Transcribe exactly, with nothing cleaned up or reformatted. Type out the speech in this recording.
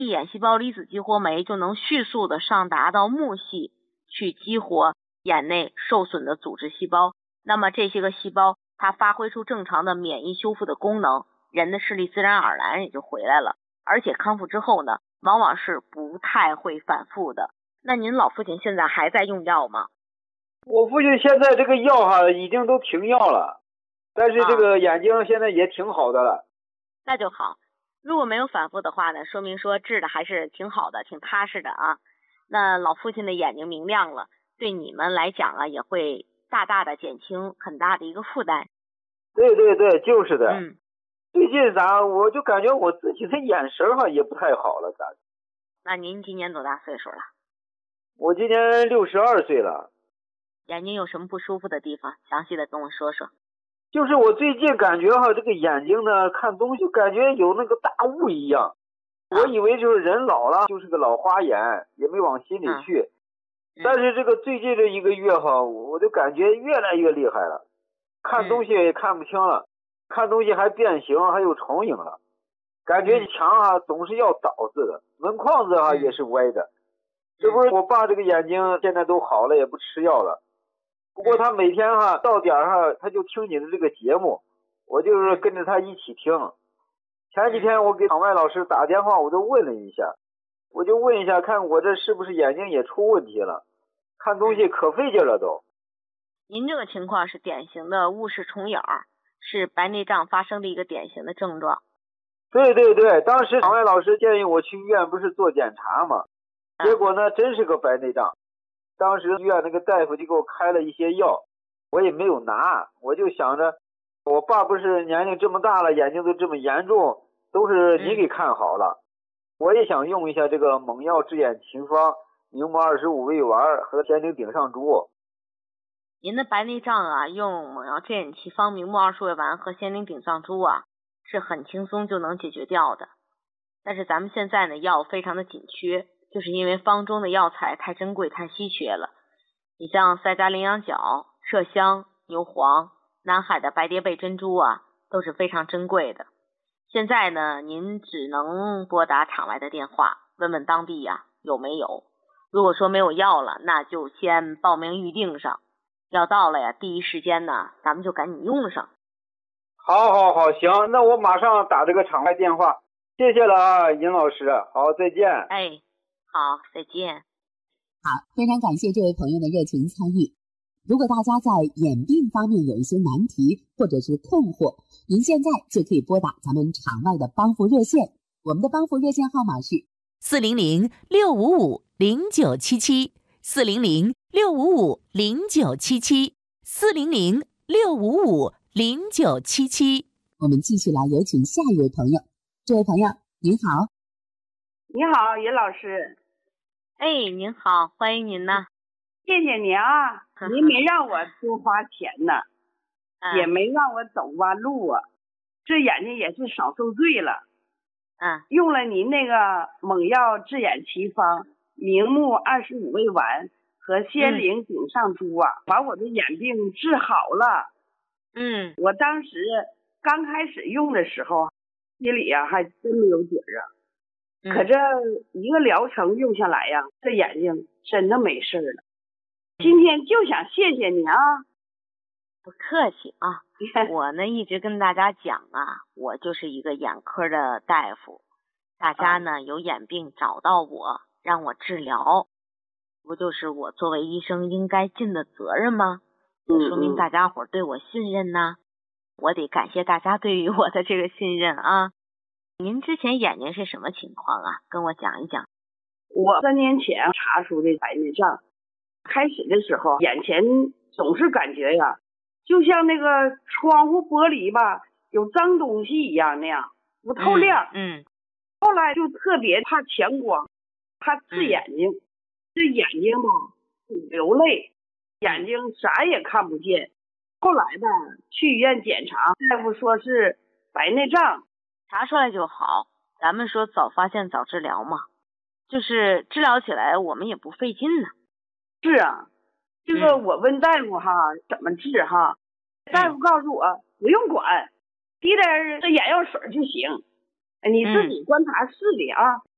眼细胞离子激活酶就能迅速的上达到目系去激活眼内受损的组织细胞，那么这些个细胞它发挥出正常的免疫修复的功能，人的视力自然而然也就回来了，而且康复之后呢，往往是不太会反复的。那您老父亲现在还在用药吗？ 我父亲现在这个药哈已经都停药了，但是这个眼睛现在也挺好的了。 啊、那就好，如果没有反复的话呢，说明说治的还是挺好的，挺踏实的啊。那老父亲的眼睛明亮了，对你们来讲啊，也会大大的减轻很大的一个负担。 对对对，就是的。 嗯。 最近咋我就感觉我自己的眼神哈也不太好了，咋？ 那您今年多大岁数了？ 我今年六十二岁了。 眼睛有什么不舒服的地方？详细的跟我说说。 就是我最近感觉哈，这个眼睛呢看东西感觉有那个大雾一样，我以为就是人老了就是个老花眼，也没往心里去。 嗯、 但是这个最近这一个月哈，我就感觉越来越厉害了，看东西也看不清了，嗯、看东西还变形，还有重影了，感觉墙啊总是要倒似的，门框子啊也是歪的。这不是我爸这个眼睛现在都好了，也不吃药了。不过他每天哈到点哈他就听你的这个节目，我就是跟着他一起听。前几天我给场外老师打电话，我都问了一下，我就问一下看我这是不是眼睛也出问题了，看东西可费劲了都。 您这个情况是典型的雾视重影，是白内障发生的一个典型的症状。 对对对，当时场外老师建议我去医院不是做检查嘛，结果呢真是个白内障。当时医院那个大夫就给我开了一些药，我也没有拿，我就想着我爸不是年龄这么大了，眼睛都这么严重，都是你给看好了。嗯、我也想用一下这个猛药治眼奇方、明目二十五味丸和天灵顶上珠。 您的白内障啊，用猛药治眼奇方、明目二十五味丸和天灵顶上珠啊，是很轻松就能解决掉的。但是咱们现在呢，药非常的紧缺。就是因为方中的药材太珍贵太稀缺了，你像赛扎羚羊角、麝香、牛黄、南海的白蝶贝珍珠啊，都是非常珍贵的。现在呢，您只能拨打场外的电话，问问当地呀、啊、有没有。如果说没有药了，那就先报名预定上，药到了呀，第一时间呢，咱们就赶紧用上。 好好好，行，那我马上打这个场外电话，谢谢了啊，尹老师，好，再见。 哎。好，再见。 好，非常感谢这位朋友的热情参与。如果大家在眼病方面有一些难题或者是困惑，您现在就可以拨打咱们场外的帮扶热线，我们的帮扶热线号码是四零零六五五零九七七，四零零六五五零九七七，四零零六五五零九七七。 我们继续来有请下一位朋友。这位朋友您好。 你好，尹老师。 哎，您好，欢迎您呢。 谢谢您啊，您没让我多花钱呢， 嗯、 也没让我走弯路啊，这眼睛也是少受罪了。 嗯， 用了您那个猛药治眼奇方、明目二十五味丸和仙灵顶上珠啊，嗯、把我的眼病治好了。 嗯， 我当时刚开始用的时候，心里啊还真没有底儿啊。可这一个疗程用下来呀，这眼睛真的没事了。今天就想谢谢你啊。 不客气啊，我呢一直跟大家讲啊，我就是一个眼科的大夫，大家呢有眼病找到我，让我治疗，不就是我作为医生应该尽的责任吗？ 嗯， 说明大家伙对我信任呐，我得感谢大家对于我的这个信任啊。您之前眼睛是什么情况啊？跟我讲一讲。 我三年前查出的白内障，开始的时候眼前总是感觉呀，就像那个窗户玻璃吧，有脏东西一样那样不透亮。 嗯。嗯后来就特别怕强光，怕刺眼睛，嗯、这眼睛吧流泪，眼睛啥也看不见。后来吧去医院检查，大夫说是白内障。 查出来就好，咱们说早发现早治疗嘛，就是治疗起来我们也不费劲呢。 是啊，这个我问大夫哈、嗯、怎么治哈，大夫告诉我、嗯、不用管，滴点这眼药水就行，你自己观察视力啊。